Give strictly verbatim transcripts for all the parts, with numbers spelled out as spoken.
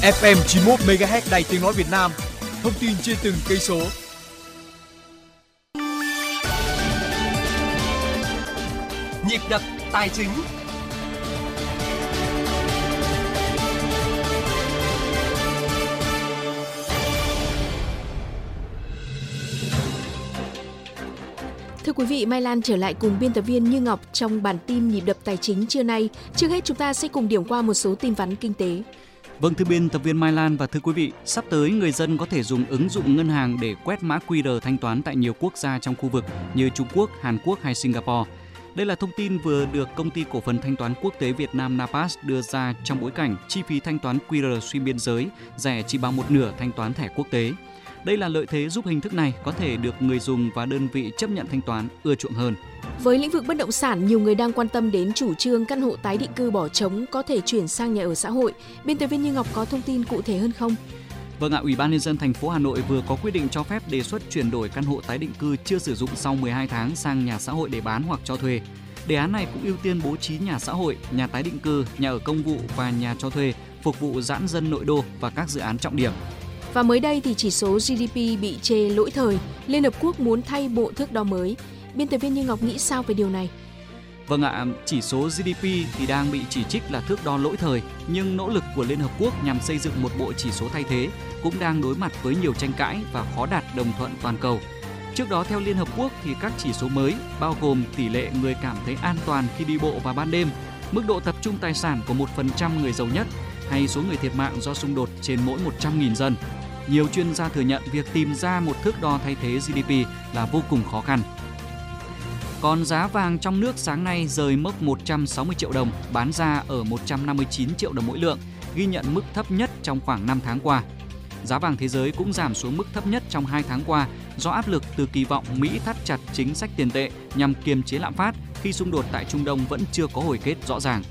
ép em chín mươi mốt mê ga héc Đài Tiếng nói Việt Nam. Thông tin trên từng cây số. Nhịp đập tài chính. Thưa quý vị, Mai Lan trở lại cùng biên tập viên Như Ngọc trong bản tin nhịp đập tài chính trưa nay. Trước hết chúng ta sẽ cùng điểm qua một số tin vắn kinh tế. Vâng, thưa biên tập viên Mai Lan và thưa quý vị, sắp tới người dân có thể dùng ứng dụng ngân hàng để quét mã quy rờ thanh toán tại nhiều quốc gia trong khu vực như Trung Quốc, Hàn Quốc hay Singapore. Đây là thông tin vừa được công ty cổ phần thanh toán quốc tế Việt Nam Napas đưa ra trong bối cảnh chi phí thanh toán quy rờ xuyên biên giới rẻ chỉ bằng một nửa thanh toán thẻ quốc tế. Đây là lợi thế giúp hình thức này có thể được người dùng và đơn vị chấp nhận thanh toán ưa chuộng hơn. Với lĩnh vực bất động sản, nhiều người đang quan tâm đến chủ trương căn hộ tái định cư bỏ trống có thể chuyển sang nhà ở xã hội. Biên tập viên Như Ngọc có thông tin cụ thể hơn không? Vâng ạ, Ủy ban Nhân dân thành phố Hà Nội vừa có quyết định cho phép đề xuất chuyển đổi căn hộ tái định cư chưa sử dụng sau mười hai tháng sang nhà xã hội để bán hoặc cho thuê. Đề án này cũng ưu tiên bố trí nhà xã hội, nhà tái định cư, nhà ở công vụ và nhà cho thuê phục vụ giãn dân nội đô và các dự án trọng điểm. Và mới đây thì chỉ số giê đê pê bị chê lỗi thời, Liên Hợp Quốc muốn thay bộ thước đo mới. Biên tập viên Như Ngọc nghĩ sao về điều này? Vâng ạ, chỉ số giê đê pê thì đang bị chỉ trích là thước đo lỗi thời, nhưng nỗ lực của Liên Hợp Quốc nhằm xây dựng một bộ chỉ số thay thế cũng đang đối mặt với nhiều tranh cãi và khó đạt đồng thuận toàn cầu. Trước đó, theo Liên Hợp Quốc thì các chỉ số mới bao gồm tỷ lệ người cảm thấy an toàn khi đi bộ vào ban đêm, mức độ tập trung tài sản của một phần trăm người giàu nhất hay số người thiệt mạng do xung đột trên mỗi một trăm nghìn dân. Nhiều chuyên gia thừa nhận việc tìm ra một thước đo thay thế giê đê pê là vô cùng khó khăn. Còn giá vàng trong nước sáng nay rời mốc một trăm sáu mươi triệu đồng, bán ra ở một trăm năm mươi chín triệu đồng mỗi lượng, ghi nhận mức thấp nhất trong khoảng năm tháng qua. Giá vàng thế giới cũng giảm xuống mức thấp nhất trong hai tháng qua do áp lực từ kỳ vọng Mỹ thắt chặt chính sách tiền tệ nhằm kiềm chế lạm phát khi xung đột tại Trung Đông vẫn chưa có hồi kết rõ ràng.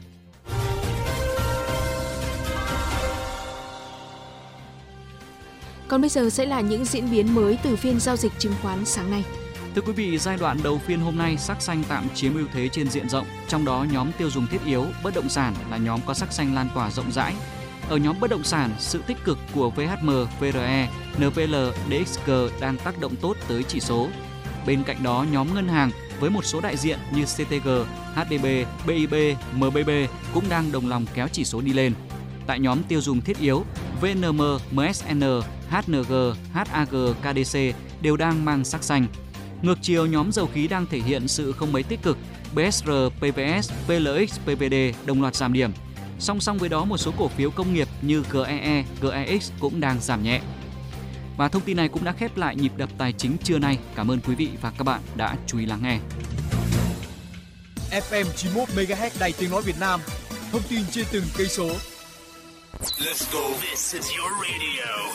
Còn bây giờ sẽ là những diễn biến mới từ phiên giao dịch chứng khoán sáng nay. Thưa quý vị, giai đoạn đầu phiên hôm nay, sắc xanh tạm chiếm ưu thế trên diện rộng, trong đó nhóm tiêu dùng thiết yếu, bất động sản là nhóm có sắc xanh lan tỏa rộng rãi. Ở nhóm bất động sản, sự tích cực của vê hát em, vê rờ e, en pê lờ, đê ích giê đang tác động tốt tới chỉ số. Bên cạnh đó, nhóm ngân hàng với một số đại diện như xê tê giê, hát đê bê, bê i bê, em bê bê cũng đang đồng lòng kéo chỉ số đi lên. Tại nhóm tiêu dùng thiết yếu, vê en em, em ét en, hát en giê, hát a giê, ca đê xê đều đang mang sắc xanh. Ngược chiều, nhóm dầu khí đang thể hiện sự không mấy tích cực, bê ét rờ, pê vê ét, pê lờ ích, pê vê đê đồng loạt giảm điểm. Song song với đó, một số cổ phiếu công nghiệp như giê e e, giê e ích cũng đang giảm nhẹ. Và thông tin này cũng đã khép lại nhịp đập tài chính trưa nay. Cảm ơn quý vị và các bạn đã chú ý lắng nghe. ép em chín mươi mốt mê ga héc Đài Tiếng nói Việt Nam. Thông tin trên từng cây số. Let's go. This is your radio.